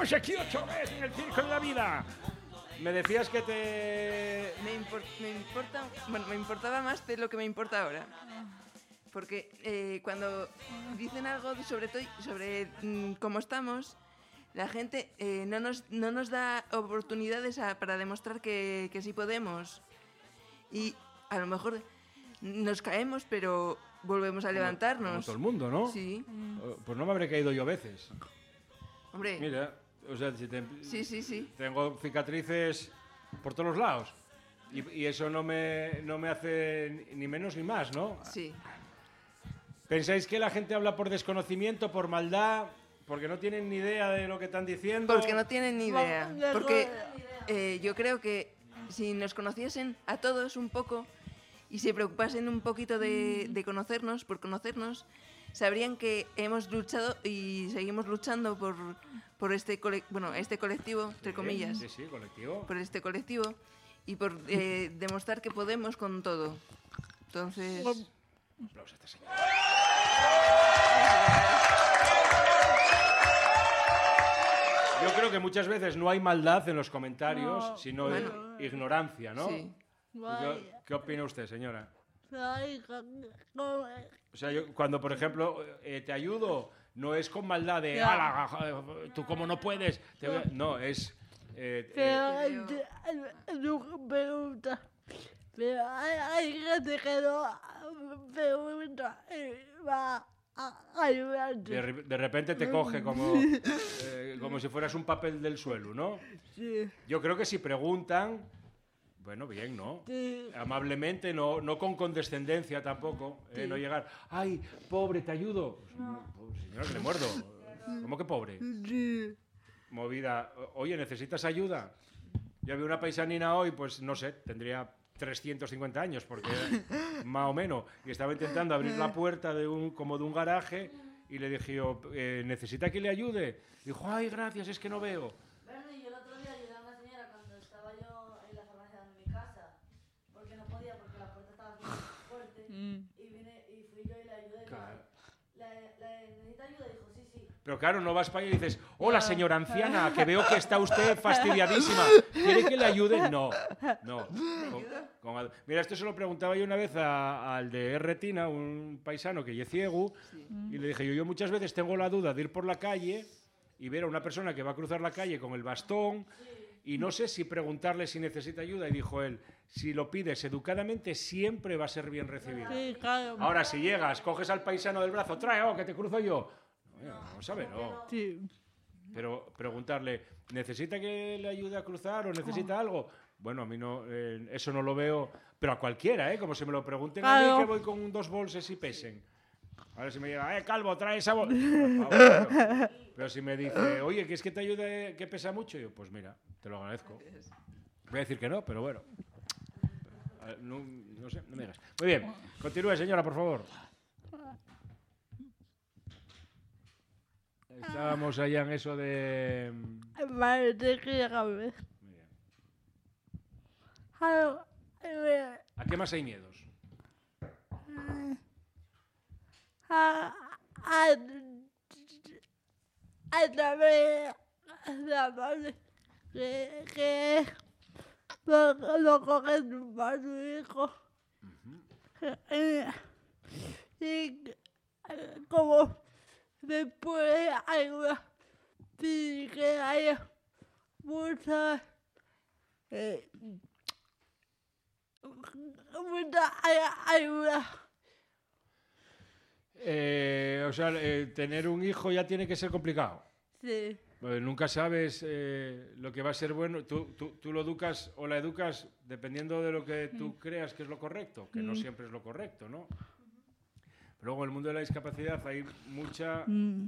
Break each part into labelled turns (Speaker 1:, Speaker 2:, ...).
Speaker 1: estamos aquí otra vez en el circo de la vida. Me decías que te...
Speaker 2: me importaba más de lo que me importa ahora. Porque cuando dicen algo sobre cómo estamos, la gente no nos da oportunidades para demostrar que sí podemos. Y a lo mejor nos caemos, pero volvemos a levantarnos.
Speaker 1: Como todo el mundo, ¿no?
Speaker 2: Sí.
Speaker 1: Pues no me habré caído yo a veces.
Speaker 2: Hombre.
Speaker 1: Mira, o sea,
Speaker 2: Sí.
Speaker 1: Tengo cicatrices por todos los lados. Y eso no me hace ni menos ni más, ¿no?
Speaker 2: Sí.
Speaker 1: ¿Pensáis que la gente habla por desconocimiento, por maldad, porque no tienen ni idea de lo que están diciendo?
Speaker 2: Porque no tienen ni idea. Porque yo creo que si nos conociesen a todos un poco y se preocupasen un poquito de conocernos, por conocernos, sabrían que hemos luchado y seguimos luchando por este colectivo, entre comillas.
Speaker 1: Sí, colectivo.
Speaker 2: Por este colectivo y por demostrar que podemos con todo. Entonces...
Speaker 1: Un aplauso a esta señora. Yo creo que muchas veces no hay maldad en los comentarios, sino ignorancia, ¿no?
Speaker 2: Sí.
Speaker 1: ¿Qué opina usted, señora? O sea, cuando, por ejemplo, te ayudo, no es con maldad de tú como no puedes. No, es...
Speaker 3: pregunta. Pero hay gente que no pregunta y va a ayudarte.
Speaker 1: De repente te coge como si fueras un papel del suelo, ¿no?
Speaker 3: Sí.
Speaker 1: Yo creo que si preguntan, bueno, bien, ¿no?
Speaker 3: Sí.
Speaker 1: Amablemente, no con condescendencia tampoco,
Speaker 3: Sí.
Speaker 1: no llegar, ¡ay, pobre, te ayudo! Pues, señora, que le muerdo. ¿Cómo que pobre?
Speaker 3: Sí.
Speaker 1: Movida, oye, ¿necesitas ayuda? Yo vi una paisanina hoy, pues no sé, tendría 350 años, porque más o menos, y estaba intentando abrir la puerta como de un garaje, y le dije yo, ¿necesita que le ayude? Dijo, ¡ay, gracias, es que no veo!
Speaker 4: Bernie, yo el otro día ayudé a una señora cuando estaba yo en la farmacia de mi casa, porque no podía, porque la puerta estaba muy fuerte, y fui yo y le ayudé.
Speaker 1: Claro.
Speaker 4: ¿Necesita ayuda? Dijo, sí.
Speaker 1: Pero claro, no vas para allá y dices, hola señora anciana, que veo que está usted fastidiadísima. ¿Quiere que le ayude? No. Mira, esto se lo preguntaba yo una vez al de Retina, un paisano que es ciego, y le dije yo muchas veces tengo la duda de ir por la calle y ver a una persona que va a cruzar la calle con el bastón y no sé si preguntarle si necesita ayuda. Y dijo él, si lo pides educadamente siempre va a ser bien recibido.
Speaker 3: Sí, claro.
Speaker 1: Ahora, si llegas, coges al paisano del brazo, trae, que te cruzo yo. Vamos a ver, no.
Speaker 3: Sí.
Speaker 1: Pero preguntarle, ¿necesita que le ayude a cruzar o necesita algo? Bueno, a mí no, eso no lo veo, pero a cualquiera, como si me lo pregunten a mí que voy con 2 bolsas y pesen. Ahora si me llega, Calvo, trae esa bolsa. Pero si me dice, oye, ¿quieres que te ayude que pesa mucho? Yo, pues mira, te lo agradezco. Voy a decir que no, pero bueno. No sé, no me digas. Muy bien, continúe, señora, por favor. Estábamos allá en eso de...
Speaker 3: Vale, te quería ver.
Speaker 1: Muy bien.
Speaker 3: A
Speaker 1: ¿A qué más hay miedos?
Speaker 3: través la madre que lo cogen para su hijo. Y como después hay una sí que hay mucha ayuda.
Speaker 1: O sea, tener un hijo ya tiene que ser complicado.
Speaker 3: Sí.
Speaker 1: Nunca sabes lo que va a ser bueno. Tú lo educas o la educas dependiendo de lo que tú creas que es lo correcto, que no siempre es lo correcto, ¿no? Pero luego en el mundo de la discapacidad hay mucha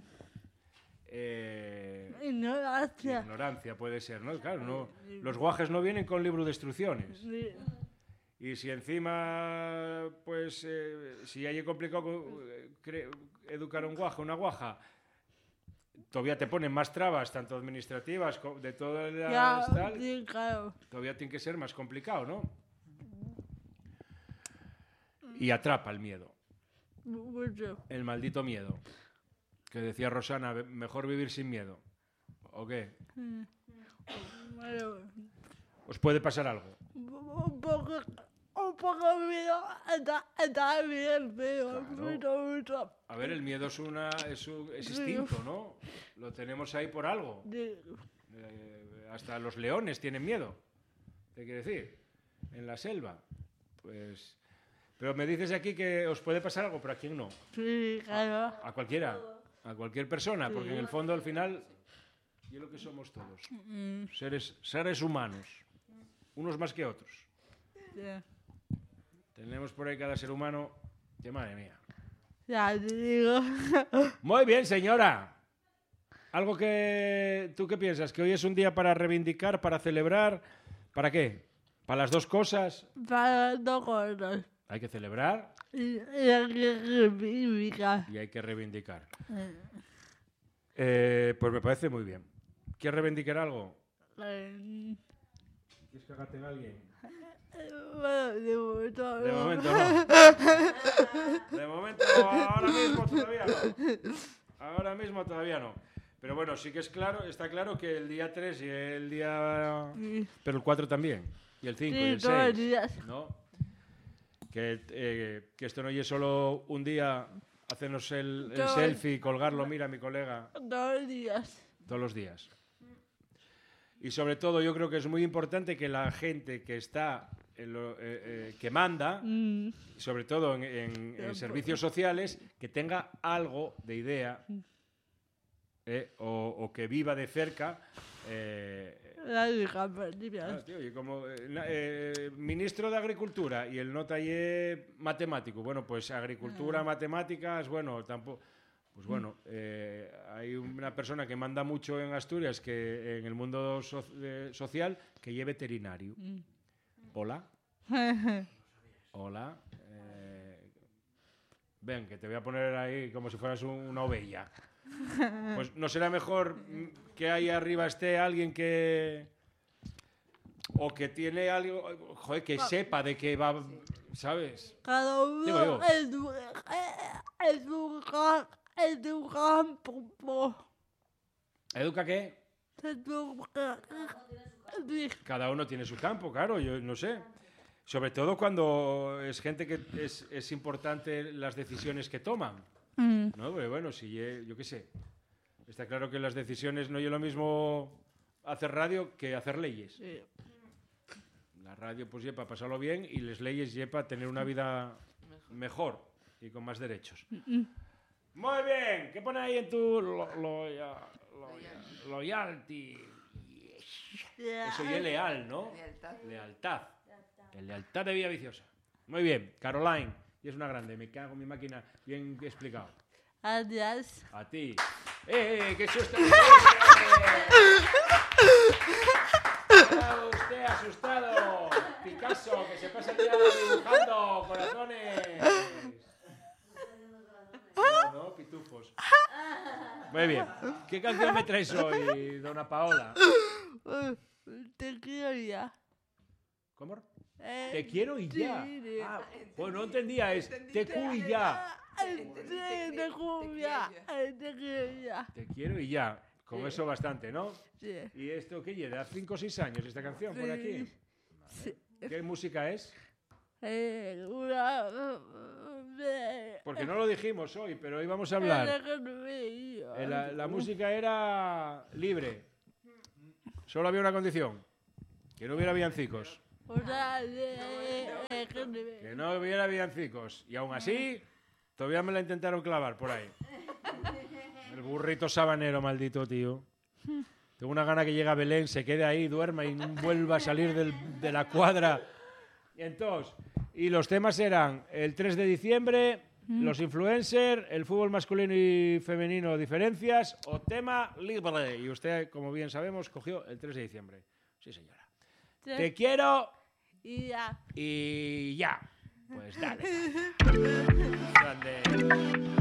Speaker 1: ignorancia, puede ser, ¿no? Claro, no, los guajes no vienen con libro de instrucciones.
Speaker 3: Sí.
Speaker 1: Y si encima, pues, si hay complicado educar a un guaje, una guaja, todavía te ponen más trabas, tanto administrativas como de todas las tal,
Speaker 3: sí, claro.
Speaker 1: todavía tiene que ser más complicado, ¿no? Y atrapa el miedo.
Speaker 3: Mucho.
Speaker 1: El maldito miedo. Que decía Rosana, mejor vivir sin miedo. ¿O qué?
Speaker 3: Bueno,
Speaker 1: ¿Os puede pasar algo?
Speaker 3: un poco miedo está bien, pero mucho.
Speaker 1: A ver, el miedo es instinto, ¿no? Lo tenemos ahí por algo. Hasta los leones tienen miedo. ¿Qué quiere decir? En la selva. Pues... Pero me dices aquí que os puede pasar algo, pero ¿a quién no?
Speaker 3: Sí, claro.
Speaker 1: A cualquiera. A cualquier persona. Porque en el fondo, al final, y es lo que somos todos. Seres humanos. Unos más que otros.
Speaker 3: Sí.
Speaker 1: Tenemos por ahí cada ser humano... ¡Qué madre mía!
Speaker 3: Ya te digo.
Speaker 1: Muy bien, señora. ¿Algo que... ¿Tú qué piensas? ¿Que hoy es un día para reivindicar, para celebrar? ¿Para qué? ¿Para las dos cosas?
Speaker 3: Para dos cosas.
Speaker 1: Hay que celebrar
Speaker 3: Y hay que reivindicar.
Speaker 1: y hay que reivindicar. Pues me parece muy bien. ¿Quieres reivindicar algo? ¿Quieres cagarte en alguien?
Speaker 3: Bueno, de momento
Speaker 1: De
Speaker 3: no.
Speaker 1: momento no. De momento, ahora mismo todavía no. Ahora mismo todavía no. Pero bueno, sí que está claro que el día 3 y el día... Pero el 4 también. Y el 5 y el
Speaker 3: todos los
Speaker 1: 6.
Speaker 3: días.
Speaker 1: ¿No? Que esto no es solo un día hacernos el selfie y colgarlo, mira mi colega,
Speaker 3: Todos los días.
Speaker 1: todos los días. Y sobre todo yo creo que es muy importante que la gente que está, que manda, sobre todo en servicios sociales, que tenga algo de idea o que viva de cerca.
Speaker 3: La hija perdida.
Speaker 1: Tío, y como ministro de Agricultura y el no taller matemático, bueno, pues agricultura, matemáticas, bueno, tampoco... Pues bueno, hay una persona que manda mucho en Asturias, que en el mundo social, que es veterinario. Hola. Hola. Ven, que te voy a poner ahí como si fueras una ovella. Pues no será mejor que ahí arriba esté alguien que... O que tiene algo... Joder, que sepa de qué va... ¿Sabes?
Speaker 3: Cada
Speaker 1: Digo yo.
Speaker 3: uno educa.
Speaker 1: ¿Educa qué? Cada uno tiene su campo, claro, yo no sé. Sobre todo cuando es gente que es importante las decisiones que toman. ¿No? Pero bueno, si yo qué sé. Está claro que las decisiones no es lo mismo hacer radio que hacer leyes.
Speaker 3: Sí.
Speaker 1: La radio pues para pasarlo bien y las leyes para tener una vida mejor y con más derechos. Muy bien, ¿qué pone ahí en tu loyalty? Eso ya es leal, ¿no? Lealtad. Lealtad de Vía Viciosa. Muy bien, Caroline. Y es una grande, me cago en mi máquina. Bien explicado.
Speaker 3: Adiós.
Speaker 1: A ti. ¡Qué susto! ¡Está usted asustado! Picasso, que se pasa el día dibujando corazones. No, pitufos. Muy bien. ¿Qué canción me traes hoy, dona Paola?
Speaker 3: Te quiero ya.
Speaker 1: ¿Cómo? Te quiero y ya.
Speaker 3: Sí.
Speaker 1: Pues no entendía, es te cu y ya.
Speaker 3: Te quiero ya.
Speaker 1: Te quiero y ya. Con eso bastante, ¿no?
Speaker 3: Sí.
Speaker 1: ¿Y esto qué lleva? 5 o 6 años esta canción por aquí.
Speaker 3: Sí.
Speaker 1: ¿Qué música es? Porque no lo dijimos hoy, pero hoy vamos a hablar. La música era libre. Solo había una condición. Que no hubiera villancicos. Que no hubiera villancicos. Y aún así, todavía me la intentaron clavar por ahí. El burrito sabanero, maldito tío. Tengo una gana que llegue a Belén, se quede ahí, duerma y no vuelva a salir de la cuadra. Y entonces, y los temas eran el 3 de diciembre, los influencers, el fútbol masculino y femenino, diferencias, o tema libre. Y usted, como bien sabemos, cogió el 3 de diciembre. Sí, señora. Te quiero
Speaker 3: Y ya.
Speaker 1: y ya. Pues dale. Grande.